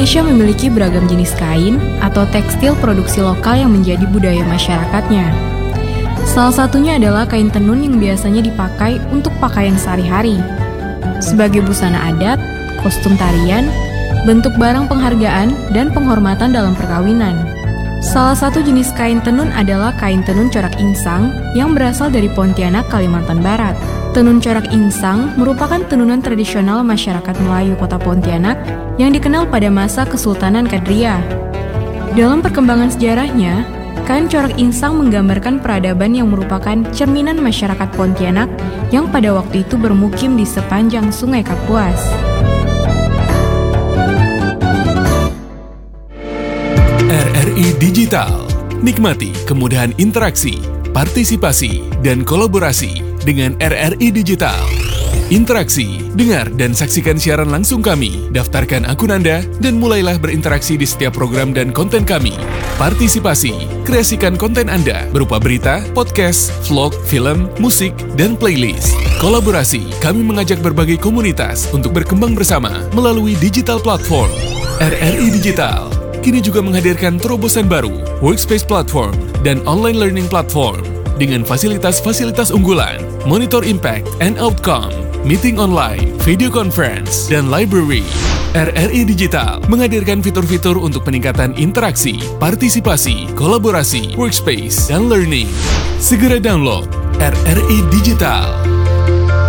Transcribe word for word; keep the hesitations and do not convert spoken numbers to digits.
Indonesia memiliki beragam jenis kain atau tekstil produksi lokal yang menjadi budaya masyarakatnya. Salah satunya adalah kain tenun yang biasanya dipakai untuk pakaian sehari-hari. Sebagai busana adat, kostum tarian, bentuk barang penghargaan, dan penghormatan dalam perkawinan. Salah satu jenis kain tenun adalah kain tenun corak insang yang berasal dari Pontianak, Kalimantan Barat. Tenun corak insang merupakan tenunan tradisional masyarakat Melayu Kota Pontianak yang dikenal pada masa Kesultanan Kadriah. Dalam perkembangan sejarahnya, kain corak insang menggambarkan peradaban yang merupakan cerminan masyarakat Pontianak yang pada waktu itu bermukim di sepanjang Sungai Kapuas. R R I Digital. Nikmati kemudahan interaksi, partisipasi, dan kolaborasi dengan R R I Digital. Interaksi, dengar dan saksikan siaran langsung kami, daftarkan akun Anda, dan mulailah berinteraksi di setiap program dan konten kami. Partisipasi, kreasikan konten Anda berupa berita, podcast, vlog, film, musik, dan playlist. Kolaborasi, kami mengajak berbagai komunitas untuk berkembang bersama melalui digital platform. R R I Digital kini juga menghadirkan terobosan baru, workspace platform, dan online learning platform dengan fasilitas-fasilitas unggulan, monitor impact and outcome, meeting online, video conference, dan library. R R I Digital menghadirkan fitur-fitur untuk peningkatan interaksi, partisipasi, kolaborasi, workspace, dan learning. Segera download R R I Digital.